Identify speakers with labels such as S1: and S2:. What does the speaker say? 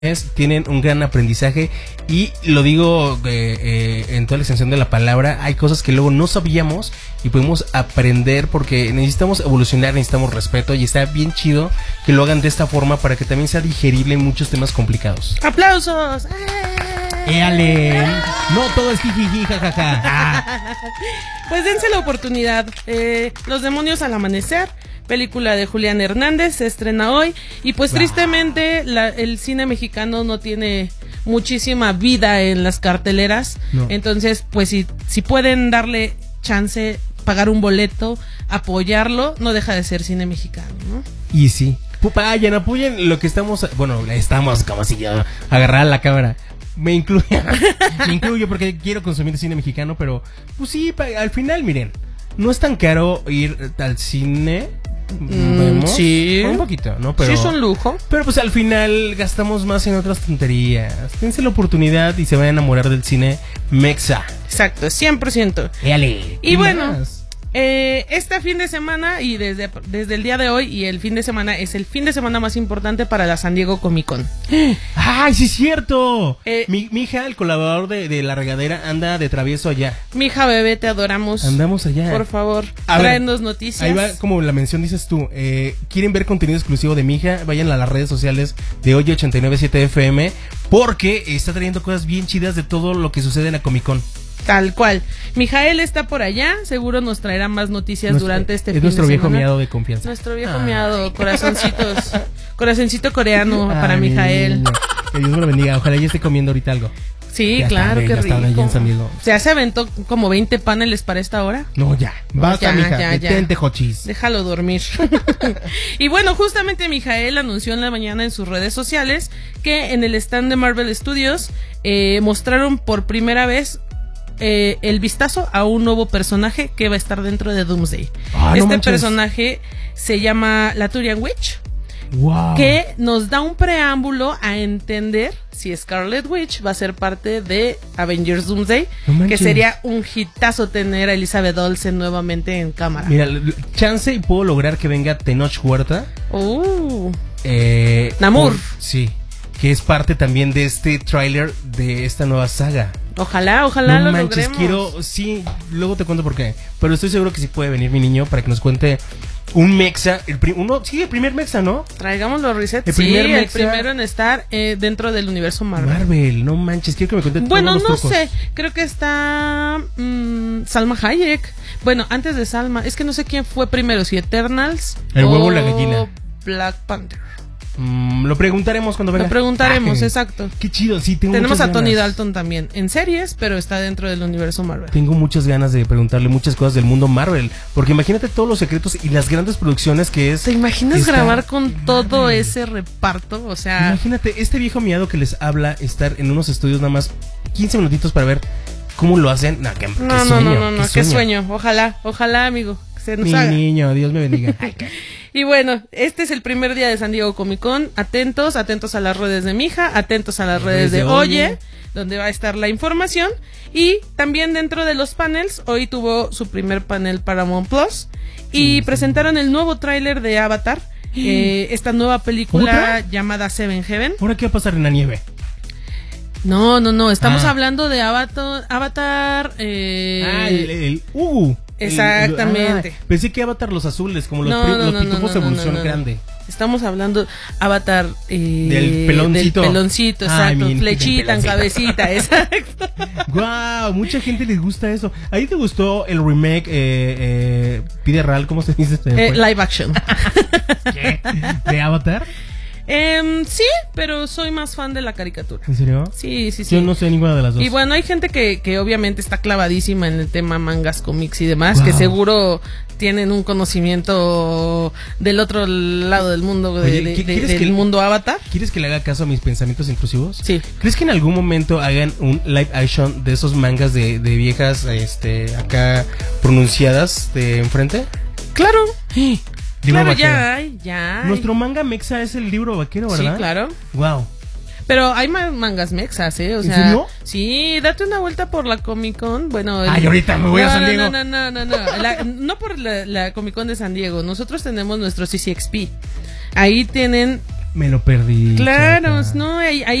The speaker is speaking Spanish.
S1: tienen un gran aprendizaje y lo digo en toda la extensión de la palabra. Hay cosas que luego no sabíamos y podemos aprender porque necesitamos evolucionar, necesitamos respeto y está bien chido que lo hagan de esta forma para que también sea digerible en muchos temas complicados.
S2: ¡Aplausos!
S1: ¡Éale! No todo es jijiji, jajaja.
S2: Pues dense la oportunidad. Los demonios al amanecer, película de Julián Hernández, se estrena hoy y pues tristemente el cine mexicano no tiene muchísima vida en las carteleras. No. Entonces pues si pueden darle chance, pagar un boleto, apoyarlo, no deja de ser cine mexicano, ¿no?
S1: Y sí, vayan, apoyen lo que estamos como si yo agarrara la cámara. Me incluyo porque quiero consumir cine mexicano, pero pues sí, al final miren, no es tan caro ir al cine.
S2: Sí,
S1: un poquito, ¿no? Pero,
S2: sí, es un lujo.
S1: Pero pues al final gastamos más en otras tonterías. Dense la oportunidad y se van a enamorar del cine mexa.
S2: Exacto, 100%. Y bueno, este fin de semana y desde el día de hoy y el fin de semana es el fin de semana más importante para la San Diego Comic Con.
S1: ¡Ay, sí es cierto! Mi hija, el colaborador de La Regadera, anda de travieso allá.
S2: Mi hija bebé, te adoramos.
S1: Andamos allá.
S2: Por favor, tráenos noticias.
S1: Ahí va, como la mención dices tú. ¿Quieren ver contenido exclusivo de mi hija? Vayan a las redes sociales de Oye 897 FM porque está trayendo cosas bien chidas de todo lo que sucede en la Comic Con.
S2: Tal cual. Mijael está por allá, seguro nos traerá más noticias durante este fin de semana.
S1: Es nuestro viejo miado de confianza.
S2: Nuestro viejo miado, corazoncito coreano para Mijael.
S1: Que Dios me lo bendiga, ojalá ya esté comiendo ahorita algo.
S2: Sí, ya claro, qué rico. ¿Ya se aventó como 20 paneles para esta hora?
S1: No, ya. Basta, mija, detente, jochis.
S2: Déjalo dormir. Y bueno, justamente Mijael anunció en la mañana en sus redes sociales que en el stand de Marvel Studios mostraron por primera vez el vistazo a un nuevo personaje que va a estar dentro de Doomsday. Personaje se llama la Turian Witch.
S1: Wow.
S2: Que nos da un preámbulo a entender si Scarlet Witch va a ser parte de Avengers Doomsday, que sería un hitazo tener a Elizabeth Olsen nuevamente en cámara.
S1: Mira, chance y puedo lograr que venga Tenoch Huerta.
S2: Namor.
S1: Sí, que es parte también de este tráiler de esta nueva saga.
S2: Ojalá
S1: no
S2: lo
S1: manches,
S2: logremos.
S1: Sí, luego te cuento por qué. Pero estoy seguro que sí puede venir mi niño para que nos cuente un mexa, el primer mexa, ¿no?
S2: Traigamos los resets.
S1: El
S2: primero en estar dentro del universo Marvel.
S1: No manches, quiero que me cuente
S2: bueno,
S1: todos los trucos.
S2: Sé, creo que está Salma Hayek. Bueno, antes de Salma, es que no sé quién fue primero, si Eternals
S1: el huevo o la gallina.
S2: Black Panther.
S1: Lo preguntaremos cuando venga.
S2: Lo preguntaremos, exacto.
S1: Qué chido, sí,
S2: tenemos a Tony Dalton también en series, pero está dentro del universo Marvel.
S1: Tengo muchas ganas de preguntarle muchas cosas del mundo Marvel, porque imagínate todos los secretos y las grandes producciones que es.
S2: ¿Te imaginas grabar con todo ese reparto? O sea,
S1: imagínate, este viejo miado que les habla, estar en unos estudios nada más 15 minutitos para ver cómo lo hacen. No,
S2: qué sueño. Ojalá, amigo, se nos haga.
S1: Mi niño, Dios me bendiga.
S2: Y bueno, este es el primer día de San Diego Comic Con. Atentos a las redes de mi hija, atentos a las redes de Oye, donde va a estar la información. Y también dentro de los panels, hoy tuvo su primer panel Paramount Plus y presentaron el nuevo tráiler de Avatar, esta nueva película llamada Seven Heaven.
S1: ¿Ahora qué va a pasar en la nieve?
S2: No, estamos hablando de Avatar. Exactamente.
S1: Pensé que Avatar los azules, como los pitufos de evolución grande.
S2: Estamos hablando Avatar
S1: del peloncito.
S2: Exacto. Flechita en cabecita, exacto.
S1: Wow, mucha gente les gusta eso. ¿A ti te gustó el remake Pide Ral, ¿cómo se dice?
S2: Live action.
S1: ¿Qué? ¿De Avatar?
S2: Sí, pero soy más fan de la caricatura.
S1: ¿En serio?
S2: Sí.
S1: Yo no sé ninguna de las dos.
S2: Y bueno, hay gente que obviamente está clavadísima en el tema mangas, cómics y demás, que seguro tienen un conocimiento del otro lado del mundo, del mundo Avatar.
S1: ¿Quieres que le haga caso a mis pensamientos intrusivos?
S2: Sí.
S1: ¿Crees que en algún momento hagan un live action de esos mangas de viejas acá pronunciadas de enfrente?
S2: Claro.
S1: Libro
S2: claro,
S1: vaquero.
S2: ya hay.
S1: Nuestro manga mexa es el libro vaquero, ¿verdad?
S2: Sí, claro.
S1: Wow.
S2: Pero hay mangas mexas, o sea.
S1: ¿En serio?
S2: Sí, date una vuelta por la Comic Con. Bueno,
S1: ahorita me voy a San Diego.
S2: No. No por la Comic Con de San Diego. Nosotros tenemos nuestro CCXP. Ahí tienen
S1: Me lo perdí.
S2: Claro,
S1: Chaca.
S2: no, ahí